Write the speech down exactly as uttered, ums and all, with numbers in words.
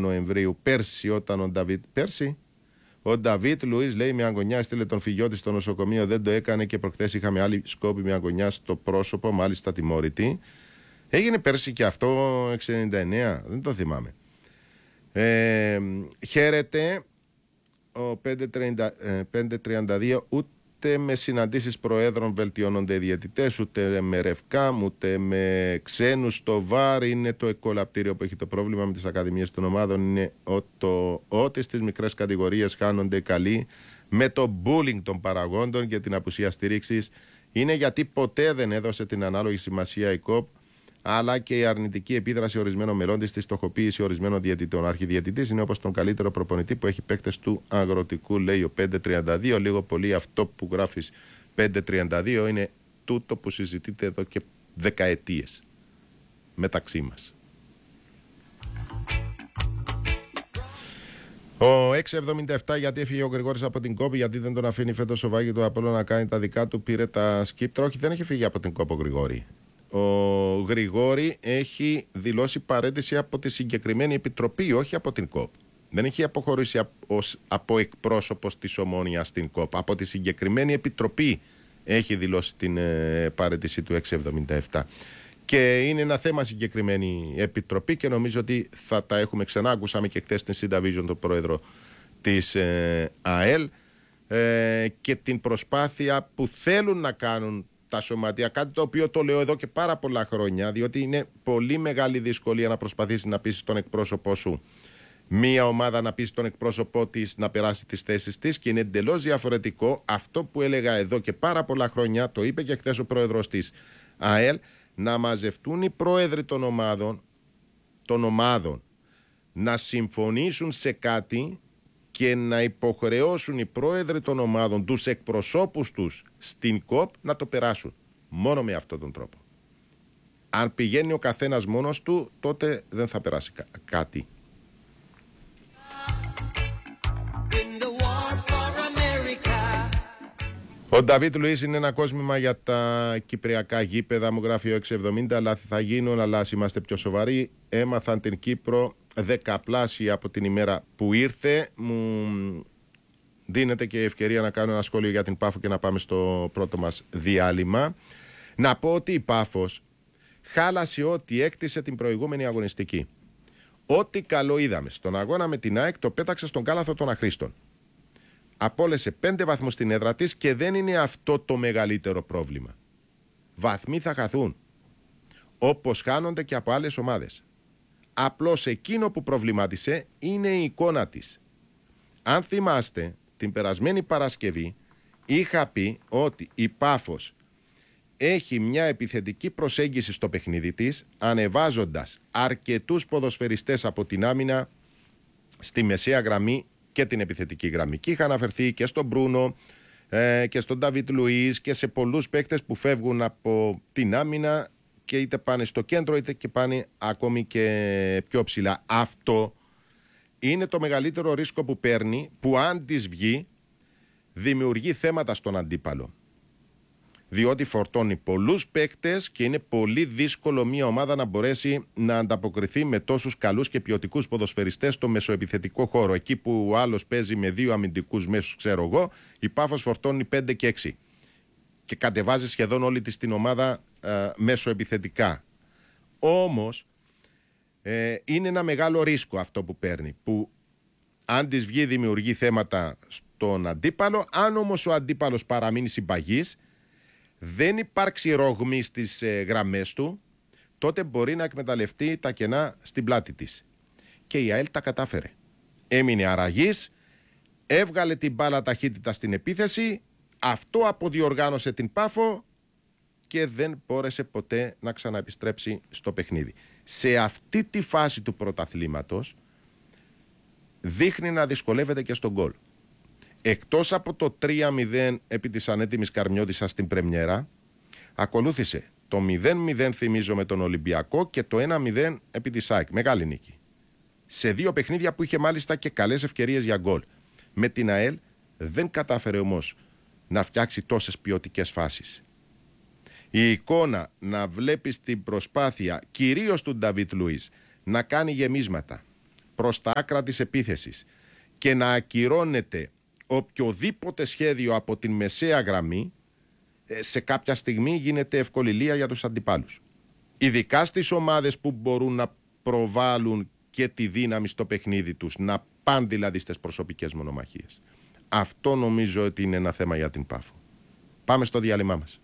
Νοεμβρίου πέρσι, όταν ο Νταβίτ. Πέρσι. Ο Νταβίτ Λουίς, λέει, μια γωνιά έστειλε τον φιγιό της στο νοσοκομείο, δεν το έκανε και προχθές είχαμε άλλη σκόπη, μια γωνιά στο πρόσωπο, μάλιστα τιμωρητή. Έγινε πέρσι και αυτό, εξήντα εννιά εννιά, δεν το θυμάμαι. Ε, χαίρεται ο πεντακόσια τριάντα δύο, ούτε με συναντήσεις προέδρων βελτιώνονται οι διαιτητές, ούτε με ρευκάμ, ούτε με ξένους. Στο βαρ είναι το εκολαπτήριο που έχει το πρόβλημα με τις ακαδημίες των ομάδων. Είναι το, ότι στις μικρές κατηγορίες χάνονται καλοί, με το bullying των παραγόντων και την απουσία στήριξης. Είναι γιατί ποτέ δεν έδωσε την ανάλογη σημασία η ΚΟΠ, αλλά και η αρνητική επίδραση ορισμένων μελών της στη στοχοποίηση ορισμένων διαιτητών. Ο αρχιδιαιτητής είναι όπως τον καλύτερο προπονητή που έχει παίκτες του αγροτικού, λέει ο πεντακόσια τριάντα δύο. Λίγο πολύ αυτό που γράφεις πεντακόσια τριάντα δύο είναι τούτο που συζητείται εδώ και δεκαετίες μεταξύ μας. Ο εξακόσια εβδομήντα επτά, γιατί έφυγε ο Γρηγόρης από την ΚΟΠ, γιατί δεν τον αφήνει φέτος ο Βάγη του Απόλλωνα να κάνει τα δικά του, πήρε τα σκύπτρα. Όχι, δεν έχει φύγει από την ΚΟΠ ο Γρηγόρη. Ο Γρηγόρη έχει δηλώσει παρέτηση από τη συγκεκριμένη επιτροπή, όχι από την ΚΟΠ. Δεν έχει αποχωρήσει ως από εκπρόσωπος της Ομόνοιας στην ΚΟΠ. Από τη συγκεκριμένη επιτροπή έχει δηλώσει την ε, παρέτηση του εξακόσια εβδομήντα επτά. Και είναι ένα θέμα συγκεκριμένη επιτροπή και νομίζω ότι θα τα έχουμε ξανά. Ακούσαμε και χθες στην Συνταβίζον τον πρόεδρο της ε, ΑΕΛ ε, και την προσπάθεια που θέλουν να κάνουν τα σωματεία, κάτι το οποίο το λέω εδώ και πάρα πολλά χρόνια, διότι είναι πολύ μεγάλη δυσκολία να προσπαθήσει να πείσει τον εκπρόσωπό σου μία ομάδα, να πείσει τον εκπρόσωπό της να περάσει τις θέσεις της, και είναι εντελώς διαφορετικό αυτό που έλεγα εδώ και πάρα πολλά χρόνια, το είπε και χθες ο πρόεδρος της ΑΕΛ, να μαζευτούν οι πρόεδροι των ομάδων, των ομάδων να συμφωνήσουν σε κάτι και να υποχρεώσουν οι πρόεδροι των ομάδων τους εκπροσώπους τους στην ΚΟΠ να το περάσουν. Μόνο με αυτόν τον τρόπο. Αν πηγαίνει ο καθένας μόνος του, τότε δεν θα περάσει κα- κάτι. Ο Νταβίτ Λουίς είναι ένα κόσμημα για τα κυπριακά γήπεδα, μου γράφει ο εξακόσια εβδομήντα, αλλά θα γίνουν, αλλά ας είμαστε πιο σοβαροί. Έμαθαν την Κύπρο δεκαπλάσια από την ημέρα που ήρθε. Μου δίνεται και η ευκαιρία να κάνω ένα σχόλιο για την Πάφο και να πάμε στο πρώτο μας διάλειμμα. Να πω ότι η Πάφος χάλασε ό,τι έκτισε την προηγούμενη αγωνιστική. Ό,τι καλό είδαμε στον αγώνα με την ΑΕΚ το πέταξε στον κάλαθο των αχρήστων. Απόλεσε πέντε βαθμούς στην έδρα της και δεν είναι αυτό το μεγαλύτερο πρόβλημα. Βαθμοί θα χαθούν, όπως χάνονται και από άλλες ομάδες. Απλώς εκείνο που προβλημάτισε είναι η εικόνα της. Αν θυμάστε, την περασμένη Παρασκευή είχα πει ότι η Πάφος έχει μια επιθετική προσέγγιση στο παιχνίδι της, ανεβάζοντας αρκετούς ποδοσφαιριστές από την άμυνα στη μεσαία γραμμή και την επιθετική γραμμή. Και είχα αναφερθεί και στον Μπρούνο ε, και στον Νταβίτ Λουίς και σε πολλούς παίκτες που φεύγουν από την άμυνα και είτε πάνε στο κέντρο είτε και πάνε ακόμη και πιο ψηλά. Αυτό είναι το μεγαλύτερο ρίσκο που παίρνει, που αν της βγει δημιουργεί θέματα στον αντίπαλο. Διότι φορτώνει πολλούς παίκτες και είναι πολύ δύσκολο μια ομάδα να μπορέσει να ανταποκριθεί με τόσους καλούς και ποιοτικούς ποδοσφαιριστές στο μεσοεπιθετικό χώρο. Εκεί που ο άλλος παίζει με δύο αμυντικούς μέσους, ξέρω εγώ, η Πάφος φορτώνει πέντε και έξι και κατεβάζει σχεδόν όλη της την ομάδα ε, μεσοεπιθετικά. Όμως ε, είναι ένα μεγάλο ρίσκο αυτό που παίρνει, που αν της βγει δημιουργεί θέματα στον αντίπαλο. Αν όμως ο αντίπαλος παραμείνει συμπαγής, δεν υπάρξει ρογμή στις ε, γραμμές του, τότε μπορεί να εκμεταλλευτεί τα κενά στην πλάτη της. Και η ΑΕΛ τα κατάφερε. Έμεινε αραγής, έβγαλε την μπάλα ταχύτητα στην επίθεση, αυτό αποδιοργάνωσε την Πάφο και δεν μπόρεσε ποτέ να ξαναεπιστρέψει στο παιχνίδι. Σε αυτή τη φάση του πρωταθλήματος δείχνει να δυσκολεύεται και στον γκολ. Εκτός από το τρία μηδέν επί της ανέτοιμης Καρμιώτισσας στην πρεμιέρα, ακολούθησε το μηδέν μηδέν, θυμίζω, με τον Ολυμπιακό και το ένα μηδέν επί της ΑΕΚ. Μεγάλη νίκη. Σε δύο παιχνίδια που είχε μάλιστα και καλές ευκαιρίες για γκολ. Με την ΑΕΛ δεν κατάφερε όμως να φτιάξει τόσες ποιοτικές φάσεις. Η εικόνα να βλέπεις την προσπάθεια κυρίως του Νταβίτ Λουίς να κάνει γεμίσματα, προς τα άκρα της επίθεσης και να ακυρώνεται οποιοδήποτε σχέδιο από την μεσαία γραμμή, σε κάποια στιγμή γίνεται ευκοληλία για τους αντιπάλους. Ειδικά στις ομάδες που μπορούν να προβάλλουν και τη δύναμη στο παιχνίδι τους, να πάνε δηλαδή στις προσωπικές μονομαχίες. Αυτό νομίζω ότι είναι ένα θέμα για την Πάφο. Πάμε στο διάλειμμα μας.